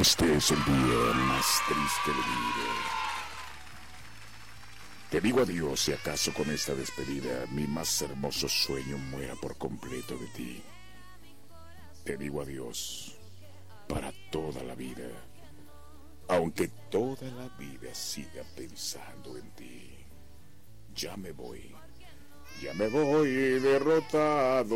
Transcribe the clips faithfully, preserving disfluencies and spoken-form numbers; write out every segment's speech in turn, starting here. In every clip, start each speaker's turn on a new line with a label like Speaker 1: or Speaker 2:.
Speaker 1: Este es el día más triste de mi vida. Te digo adiós si acaso con esta despedida mi más hermoso sueño muera por completo de ti. Te digo adiós para toda la vida, aunque toda la vida siga pensando en ti. Ya me voy, ya me voy derrotado.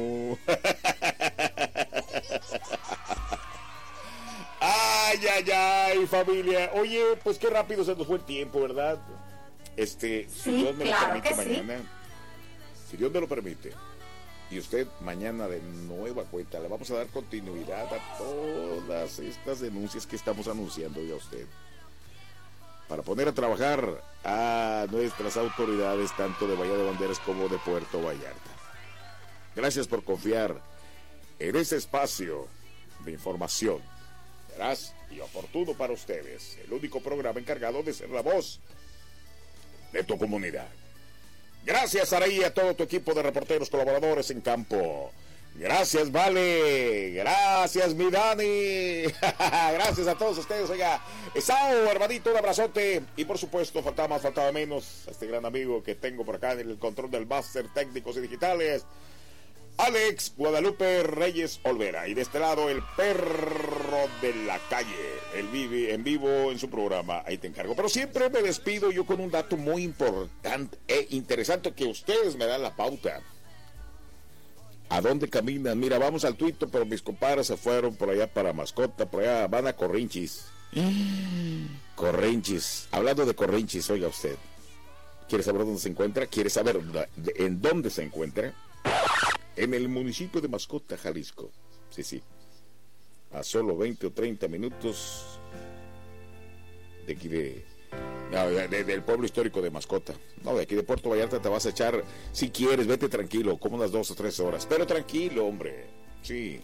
Speaker 1: Ay, ay, ay, familia. Oye, pues qué rápido se nos fue el tiempo, ¿verdad? Este,
Speaker 2: Sí,
Speaker 1: si Dios me
Speaker 2: claro
Speaker 1: lo permite
Speaker 2: que
Speaker 1: mañana, sí. Si Dios me lo permite, y usted mañana de nueva cuenta le vamos a dar continuidad a todas estas denuncias que estamos anunciando ya a usted, para poner a trabajar a nuestras autoridades tanto de Bahía de Banderas como de Puerto Vallarta. Gracias por confiar en ese espacio de información veraz y oportuno para ustedes, el único programa encargado de ser la voz de tu comunidad. Gracias, Araí, a todo tu equipo de reporteros colaboradores en campo. Gracias, Vale. Gracias, mi Dani. Gracias a todos ustedes. Oiga, Esau, hermanito, un abrazote. Y por supuesto, faltaba más, faltaba menos, a este gran amigo que tengo por acá en el control del máster técnicos y digitales, Alex Guadalupe Reyes Olvera. Y de este lado, el perro de la calle. Él vive en vivo en su programa. Ahí te encargo. Pero siempre me despido yo con un dato muy importante e interesante que ustedes me dan la pauta. ¿A dónde caminan? Mira, vamos al Tuito, pero mis compadres se fueron por allá para Mascota. Por allá van a Corrinchis. Corrinchis. Hablando de Corrinchis, oiga usted. ¿Quiere saber dónde se encuentra? ¿Quiere saber en dónde se encuentra? En el municipio de Mascota, Jalisco. Sí, sí. A solo veinte o treinta minutos de aquí de, no, de, de... del pueblo histórico de Mascota. No, de aquí de Puerto Vallarta te vas a echar, si quieres, vete tranquilo, como unas dos o tres horas. Pero tranquilo, hombre. Sí.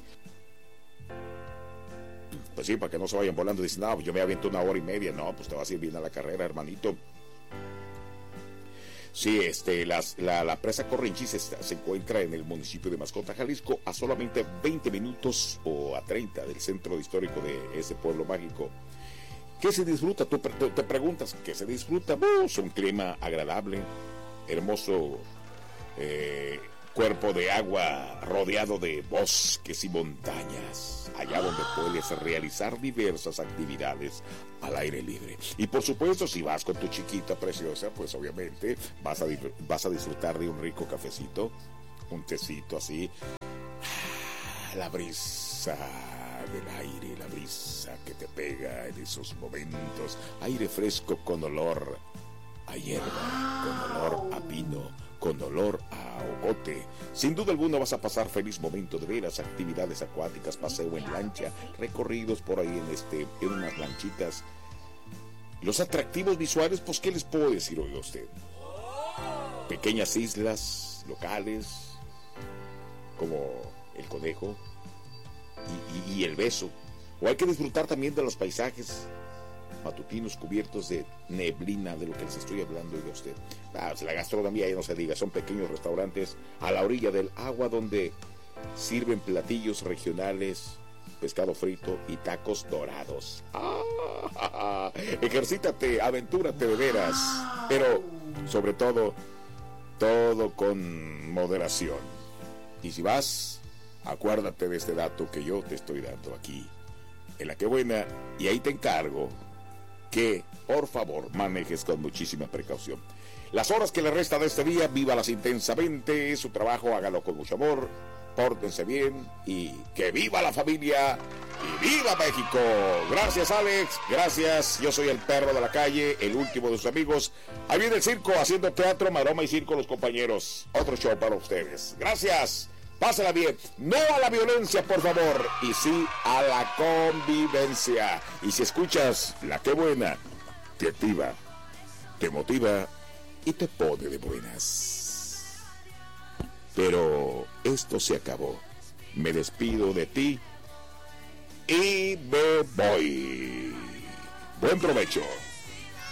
Speaker 1: Pues sí, para que no se vayan volando. Dicen, no, pues yo me aviento una hora y media. No, pues te vas a ir bien a la carrera, hermanito. Sí, este, las, la, la presa Corrinchis está, se encuentra en el municipio de Mascota, Jalisco, a solamente veinte minutos o a treinta del centro histórico de ese pueblo mágico. ¿Qué se disfruta? Tú te, te preguntas, ¿qué se disfruta? Pues un clima agradable, hermoso eh, cuerpo de agua rodeado de bosques y montañas, allá donde puedes realizar diversas actividades al aire libre. Y por supuesto, si vas con tu chiquita preciosa, pues obviamente vas a, vas a disfrutar de un rico cafecito, un tecito así, la brisa del aire, la brisa que te pega en esos momentos, aire fresco con olor a hierba, con olor a pino, con olor a ocote. Sin duda alguna vas a pasar feliz momento de veras, actividades acuáticas, paseo en lancha, recorridos por ahí en este, en unas lanchitas. Los atractivos visuales, pues ¿qué les puedo decir hoy a usted? Pequeñas islas locales, como el Conejo y, y, y el Beso. O hay que disfrutar también de los paisajes matutinos cubiertos de neblina, de lo que les estoy hablando de usted. Ah, pues la gastronomía ya no se diga, son pequeños restaurantes a la orilla del agua donde sirven platillos regionales, pescado frito y tacos dorados. Ah, ejercítate, aventúrate de veras, pero sobre todo, todo con moderación. Y si vas, acuérdate de este dato que yo te estoy dando aquí, en La Qué Buena, y ahí te encargo que, por favor, manejes con muchísima precaución. Las horas que le restan de este día, vívalas intensamente, su trabajo hágalo con mucho amor, pórtense bien y que viva la familia y viva México. Gracias, Alex, gracias. Yo soy el perro de la calle, el último de sus amigos. Ahí viene el circo, haciendo teatro, maroma y circo los compañeros. Otro show para ustedes. Gracias. Pásala bien, no a la violencia, por favor, y sí a la convivencia. Y si escuchas La Qué Buena, te activa, te motiva y te pone de buenas. Pero esto se acabó. Me despido de ti y me voy. Buen provecho.